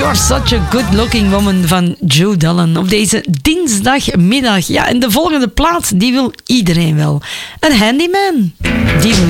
You're Such a Good Looking Woman van Joe Dallon op deze dinsdagmiddag. Ja, en de volgende plaat, die wil iedereen wel. Een handyman. Die wil